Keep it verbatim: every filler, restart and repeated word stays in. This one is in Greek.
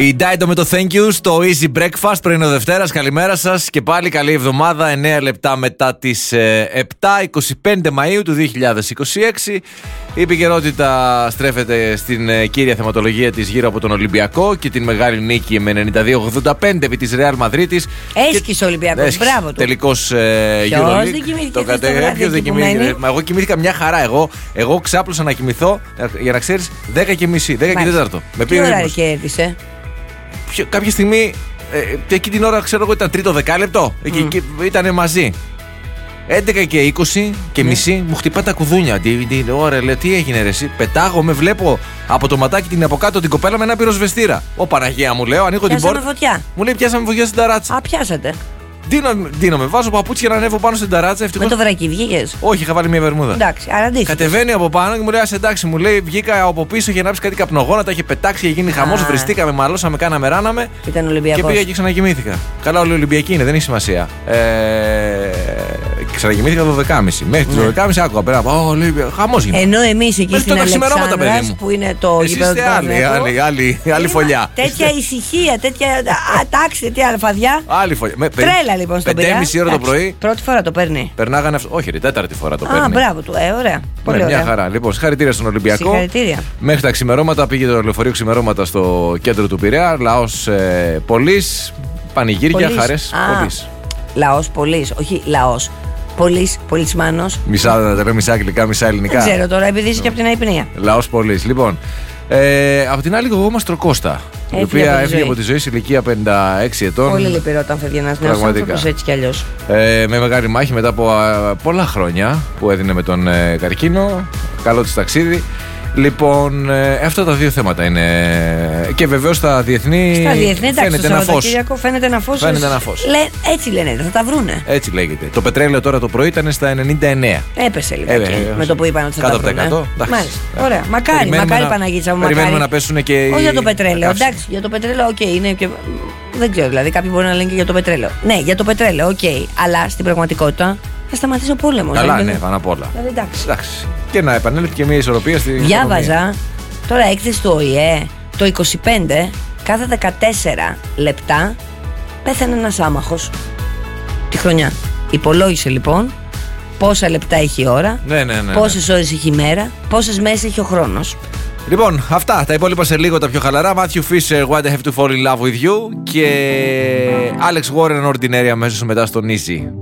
Η Dido με το Thank You στο Easy Breakfast πρωινό Δευτέρας. Καλημέρα σας και πάλι καλή εβδομάδα. εννέα λεπτά μετά τις επτά, εικοστή πέμπτη Μαΐου του δύο χιλιάδες είκοσι έξι. Η επικαιρότητα στρέφεται στην κύρια θεματολογία της γύρω από τον Ολυμπιακό και την μεγάλη νίκη με ενενήντα δύο ογδόντα πέντε επί της Real Madrid. Έσκησε ο Ολυμπιακός, μπράβο του. Τελικός ε, Ποιος EuroLeague. δεν κοιμήθηκε Το κατέ... Ποιος δεν κοιμήθηκε. Μα εγώ κοιμήθηκα μια χαρά. Εγώ, εγώ ξάπλωσα να κοιμηθώ, για να ξέρεις, δέκα και μισή, δέκα και τέταρτο. Με τι ώρα κέρδισε? Κάποια στιγμή, ε, εκεί την ώρα ξέρω εγώ ήταν τρίτο δεκάλεπτο. Εκεί, mm. Ήταν μαζί. έντεκα και είκοσι και ναι. μισή μου χτυπά τα κουδούνια. Τι, τι, ωραία, λέει, τι έγινε ρε εσύ? Πετάγομαι, βλέπω από το ματάκι την από κάτω την κοπέλα με ένα πυροσβεστήρα. Ω Παναγία μου, λέω, ανοίγω πιάσαμε την πόρτα. Φωτιά. Μου λέει πιάσαμε φωτιά στην ταράτσα. Α, πιάσατε. Δίνομαι, βάζω παπούτσια να ανέβω πάνω στην ταράτσα. Ευτυχώς... Με το βρακί βγήκες? Όχι, είχα βάλει μια βερμούδα. Εντάξει, άρα αντίστοιχα. Κατεβαίνει από πάνω και μου λέει: Α, εντάξει, μου λέει, βγήκα από πίσω για να ψει κάτι καπνογόνα, τα είχε πετάξει, είχε γίνει χαμός, βριστήκαμε, μαλώσαμε, κάναμε, ράναμε. Ήταν Ολυμπιακός. Και πήγα και ξανακοιμήθηκα. Καλά, όλοι Ολυμπιακοί είναι, δεν έχει σημασία. Ε, ξανακοιμήθηκα το δώδεκα και μισή. Μέχρι το δώδεκα και μισή άκουγα πέρα. Ω, Ολυμπιακό, χαμός γίνεται. Ενώ εμείς εκεί στην Αλεξάνδρας που είναι το γήπεδο του Παναθηναϊκού. Άλλη φωλιά. Τέτοια ησυχία, τέτοια τάξη, τέτοια αλφαδιά. Τρέλα λοιπόν στον Πειραιά. Το πρωί. Πρώτη φορά το παίρνει. Περνάγανε αυτό. Όχι, ρε, τέταρτη φορά το παίρνει. Α, μπράβο του. Ε, ωραία. Πολύ ναι, ωραία. Μια χαρά. Λοιπόν, συγχαρητήρια στον Ολυμπιακό. Συγχαρητήρια. Μέχρι τα ξημερώματα πήγε το λεωφορείο ξημερώματα στο κέντρο του Πειραιά. Λαός ε, πολλής, πανηγύρια, χαρές. Πολλής. Λαός πολλής, όχι λαός. Πολλής, πολισμάνος. Μισά, να τα λέω μισά αγγλικά, μισά ελληνικά. Δεν ξέρω τώρα, επειδή είσαι και από την Αϊπνία. Λαός πολλής. Λοιπόν, ε, από την άλλη, εγώ είμαι Στροκώστα. Η οποία έφυγε από τη ζωή σε ηλικία πενήντα έξι ετών. Πολύ λυπηρό όταν φεύγει ένας νέος άνθρωπος έτσι κι αλλιώς. Ε, με μεγάλη μάχη μετά από α, πολλά χρόνια που έδινε με τον ε, καρκίνο. Καλό της ταξίδι. Λοιπόν, ε, αυτά τα δύο θέματα είναι. Και βεβαίως στα διεθνή. Στα διεθνή, εντάξει, φαίνεται ένα φως. Φαίνεται ένα φως. Φαίνεται ένα φως. Λέ, έτσι λένε, θα τα βρούνε. Έτσι λέγεται. Το πετρέλαιο τώρα το πρωί ήταν στα ενενήντα εννέα. Έπεσε λίγο. Ε, ε, με το που είπαν ότι θα τα βρούνε. κάτω από τα εκατό. Μάλιστα. Ωραία. Μακάρι, μακάρι Παναγίτσα μου. Περιμένουμε να πέσουν και. Όχι για το πετρέλαιο. Εντάξει, για το πετρέλαιο, οκ, okay, είναι και. Δεν ξέρω, δηλαδή κάποιοι μπορεί να λένε και για το πετρέλαιο. Ναι, για το πετρέλαιο, οκ. Okay, αλλά στην πραγματικότητα θα σταματήσει ο πόλεμος. Καλά, δηλαδή. ναι, πάνω απ' όλα. Δηλαδή, εντάξει. εντάξει. Και να επανέλθει και μια ισορροπία στη. Διάβαζα τώρα έκθεση του Ο Η Ε το είκοσι πέντε, κάθε δεκατέσσερα λεπτά πέθανε ένας άμαχος τη χρονιά. Υπολόγισε λοιπόν πόσα λεπτά έχει η ώρα, ναι, ναι, ναι, πόσες ναι. ώρες έχει η μέρα, πόσες μέρες έχει ο χρόνος. Λοιπόν, αυτά. Τα υπόλοιπα σε λίγο τα πιο χαλαρά. Matthew Fisher, Why I Have to Fall in Love with You. Και Alex Warren, Ordinary, αμέσως μετά στον Easy.